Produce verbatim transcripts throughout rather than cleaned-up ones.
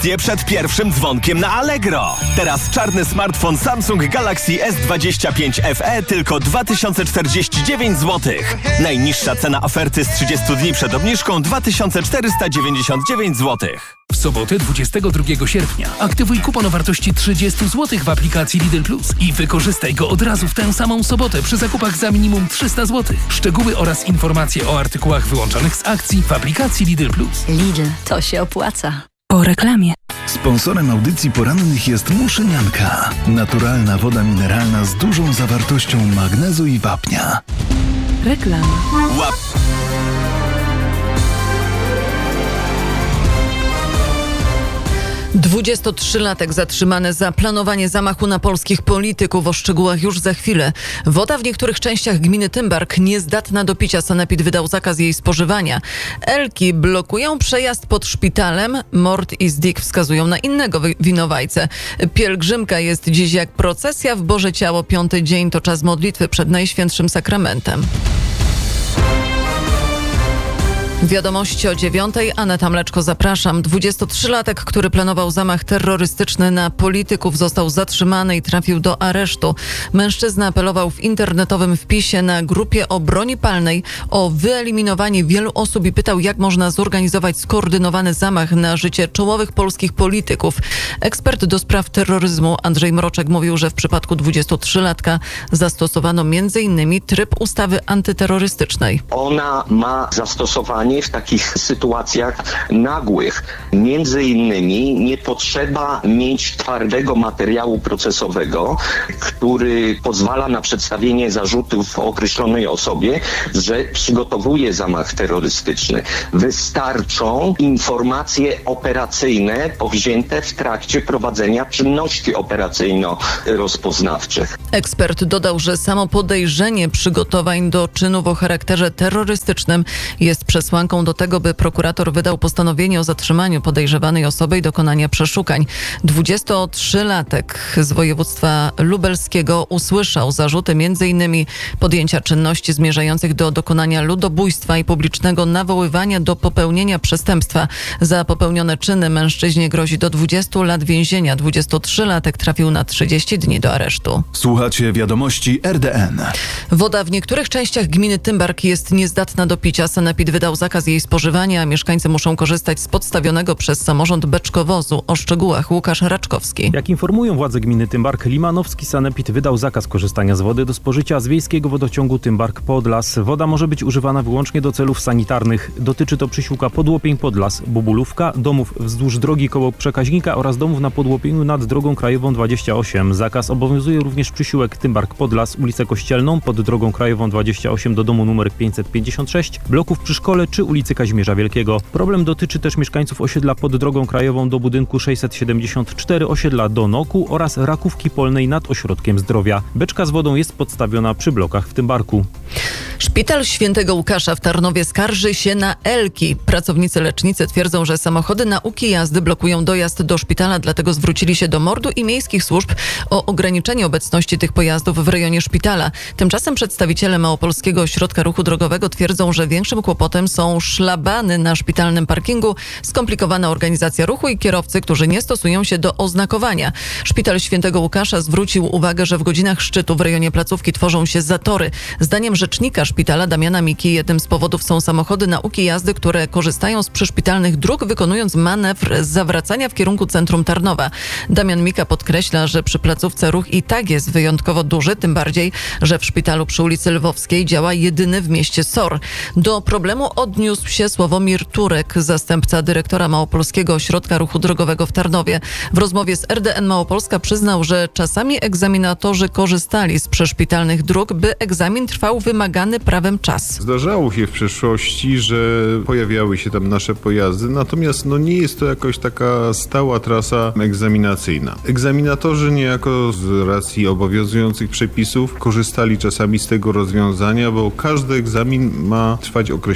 Promocje przed pierwszym dzwonkiem na Allegro. Teraz czarny smartfon Samsung Galaxy S dwadzieścia pięć F E tylko dwa tysiące czterdzieści dziewięć złotych. Najniższa cena oferty z trzydziestu dni przed obniżką dwa tysiące czterysta dziewięćdziesiąt dziewięć złotych. W sobotę dwudziestego drugiego sierpnia aktywuj kupon o wartości trzydzieści złotych w aplikacji Lidl Plus i wykorzystaj go od razu w tę samą sobotę przy zakupach za minimum trzysta złotych. Szczegóły oraz informacje o artykułach wyłączonych z akcji w aplikacji Lidl Plus. Lidl, to się opłaca. Po reklamie. Sponsorem audycji porannych jest Muszynianka. Naturalna woda mineralna z dużą zawartością magnezu i wapnia. Reklama. Łap. dwudziestotrzylatek zatrzymany za planowanie zamachu na polskich polityków. O szczegółach już za chwilę. Woda w niektórych częściach gminy Tymbark niezdatna do picia. Sanepid wydał zakaz jej spożywania. Elki blokują przejazd pod szpitalem. Mord i Zdik wskazują na innego winowajcę. Pielgrzymka jest dziś jak procesja w Boże Ciało. Piąty dzień to czas modlitwy przed Najświętszym Sakramentem. Wiadomości o dziewiątej. Aneta Mleczko, zapraszam. dwudziestotrzylatek, który planował zamach terrorystyczny na polityków, został zatrzymany i trafił do aresztu. Mężczyzna apelował w internetowym wpisie na grupie o broni palnej o wyeliminowanie wielu osób i pytał, jak można zorganizować skoordynowany zamach na życie czołowych polskich polityków. Ekspert do spraw terroryzmu Andrzej Mroczek mówił, że w przypadku dwudziestotrzylatka zastosowano między innymi tryb ustawy antyterrorystycznej. Ona ma zastosowanie w takich sytuacjach nagłych. Między innymi nie potrzeba mieć twardego materiału procesowego, który pozwala na przedstawienie zarzutów określonej osobie, że przygotowuje zamach terrorystyczny. Wystarczą informacje operacyjne powzięte w trakcie prowadzenia czynności operacyjno-rozpoznawczych. Ekspert dodał, że samo podejrzenie przygotowań do czynów o charakterze terrorystycznym jest przesłanką do tego, by prokurator wydał postanowienie o zatrzymaniu podejrzewanej osoby i dokonania przeszukań. dwudziestotrzylatek z województwa lubelskiego usłyszał zarzuty m.in. podjęcia czynności zmierzających do dokonania ludobójstwa i publicznego nawoływania do popełnienia przestępstwa. Za popełnione czyny mężczyźnie grozi do dwudziestu lat więzienia. dwudziestotrzylatek trafił na trzydzieści dni do aresztu. Słuchacie wiadomości R D N. Woda w niektórych częściach gminy Tymbark jest niezdatna do picia. Sanepid wydał zakaz jej spożywania, a mieszkańcy muszą korzystać z podstawionego przez samorząd beczkowozu. O szczegółach Łukasz Raczkowski. Jak informują władze gminy Tymbark, Limanowski Sanepid wydał zakaz korzystania z wody do spożycia z wiejskiego wodociągu Tymbark-Podlas. Woda może być używana wyłącznie do celów sanitarnych. Dotyczy to Przysiłka Podłopień-Podlas, Bobulówka, domów wzdłuż drogi koło Przekaźnika oraz domów na Podłopieniu nad drogą krajową dwadzieścia osiem. Zakaz obowiązuje również Przysiłek Tymbark-Podlas, ulicę Kościelną pod drogą krajową dwadzieścia osiem do domu numer pięćset pięćdziesiąt sześć, bloków przy szkole czy ulicy Kazimierza Wielkiego. Problem dotyczy też mieszkańców osiedla pod drogą krajową do budynku sześćset siedemdziesiąt cztery, osiedla do Noku oraz Rakówki Polnej nad Ośrodkiem Zdrowia. Beczka z wodą jest podstawiona przy blokach w Tymbarku. Szpital Świętego Łukasza w Tarnowie skarży się na Elki. Pracownicy lecznicy twierdzą, że samochody nauki jazdy blokują dojazd do szpitala, dlatego zwrócili się do mordu i miejskich służb o ograniczenie obecności tych pojazdów w rejonie szpitala. Tymczasem przedstawiciele Małopolskiego Ośrodka Ruchu Drogowego twierdzą, że większym kłopotem są szlabany na szpitalnym parkingu, skomplikowana organizacja ruchu i kierowcy, którzy nie stosują się do oznakowania. Szpital Świętego Łukasza zwrócił uwagę, że w godzinach szczytu w rejonie placówki tworzą się zatory. Zdaniem rzecznika szpitala Damiana Miki jednym z powodów są samochody nauki jazdy, które korzystają z przyszpitalnych dróg, wykonując manewr zawracania w kierunku centrum Tarnowa. Damian Mika podkreśla, że przy placówce ruch i tak jest wyjątkowo duży, tym bardziej, że w szpitalu przy ulicy Lwowskiej działa jedyny w mieście S O R. Do problemu odniósł się Sławomir Turek, zastępca dyrektora Małopolskiego Ośrodka Ruchu Drogowego w Tarnowie. W rozmowie z R D N Małopolska przyznał, że czasami egzaminatorzy korzystali z przyszpitalnych dróg, by egzamin trwał wymagany prawem czas. Zdarzało się w przeszłości, że pojawiały się tam nasze pojazdy, natomiast no nie jest to jakoś taka stała trasa egzaminacyjna. Egzaminatorzy niejako z racji obowiązujących przepisów korzystali czasami z tego rozwiązania, bo każdy egzamin ma trwać określoną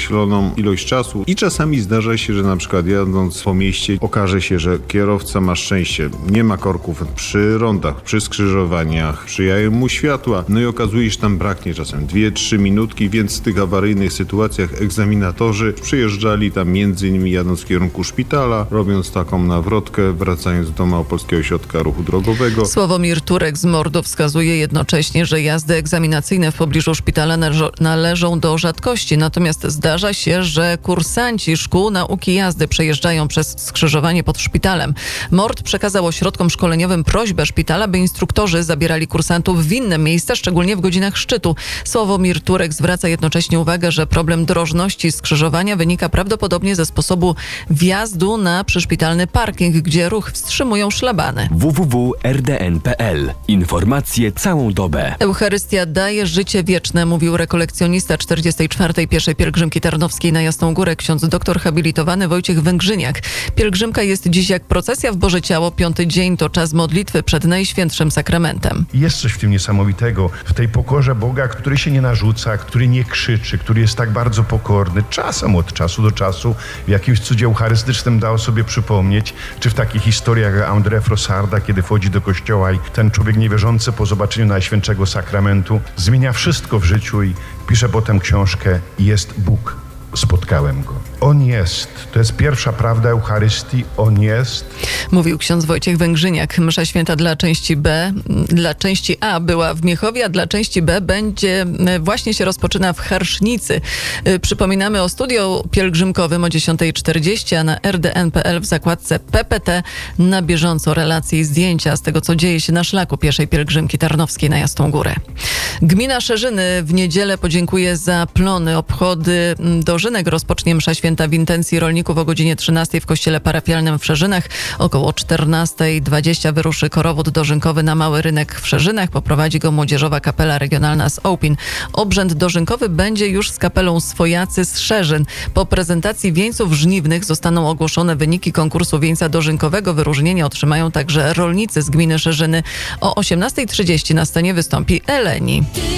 dłuższą ilość czasu i czasami zdarza się, że na przykład jadąc po mieście okaże się, że kierowca ma szczęście, nie ma korków przy rondach, przy skrzyżowaniach, przyjają mu światła, no i okazuje się, że tam braknie czasem dwie trzy minutki, więc w tych awaryjnych sytuacjach egzaminatorzy przyjeżdżali tam między innymi jadąc w kierunku szpitala, robiąc taką nawrotkę, wracając do Małopolskiego Ośrodka Ruchu Drogowego. Sławomir Turek z Mordu wskazuje jednocześnie, że jazdy egzaminacyjne w pobliżu szpitala należą, należą do rzadkości, natomiast zdarza się, że kursanci szkół nauki jazdy przejeżdżają przez skrzyżowanie pod szpitalem. Mord przekazał ośrodkom szkoleniowym prośbę szpitala, by instruktorzy zabierali kursantów w inne miejsca, szczególnie w godzinach szczytu. Sławomir Turek zwraca jednocześnie uwagę, że problem drożności skrzyżowania wynika prawdopodobnie ze sposobu wjazdu na przyszpitalny parking, gdzie ruch wstrzymują szlabany. w w w kropka r d n kropka p l. Informacje całą dobę. Eucharystia daje życie wieczne, mówił rekolekcjonista czterdziestej czwartej pierwszej pielgrzymki tarnowskiej na Jasną Górę, ksiądz doktor habilitowany Wojciech Węgrzyniak. Pielgrzymka jest dziś jak procesja w Boże Ciało. Piąty dzień to czas modlitwy przed Najświętszym Sakramentem. Jest coś w tym niesamowitego, w tej pokorze Boga, który się nie narzuca, który nie krzyczy, który jest tak bardzo pokorny. Czasem od czasu do czasu w jakimś cudzie eucharystycznym da o sobie przypomnieć, czy w takich historiach jak André Frossarda, kiedy wchodzi do kościoła i ten człowiek niewierzący po zobaczeniu Najświętszego Sakramentu zmienia wszystko w życiu i pisze potem książkę Jest Bóg. Spotkałem Go. On jest. To jest pierwsza prawda Eucharystii. On jest. Mówił ksiądz Wojciech Węgrzyniak. Msza święta dla części B, dla części A była w Miechowie, a dla części B będzie właśnie się rozpoczyna w Harsznicy. Przypominamy o studiu pielgrzymkowym o dziesiątej czterdzieści, a na r d n kropka p l w zakładce P P T na bieżąco relacje i zdjęcia z tego, co dzieje się na szlaku pierwszej pielgrzymki tarnowskiej na Jasną Górę. Gmina Szerzyny w niedzielę podziękuje za plony. Obchody dożynek rozpocznie msza święta w intencji rolników o godzinie trzynastej w kościele parafialnym w Szerzynach. Około czternastej dwadzieścia wyruszy korowód dożynkowy na Mały Rynek w Szerzynach. Poprowadzi go Młodzieżowa Kapela Regionalna z Opin. Obrzęd dożynkowy będzie już z kapelą Swojacy z Szerzyn. Po prezentacji wieńców żniwnych zostaną ogłoszone wyniki konkursu wieńca dożynkowego. Wyróżnienie otrzymają także rolnicy z gminy Szerzyny. O osiemnastej trzydzieści na scenie wystąpi Eleni.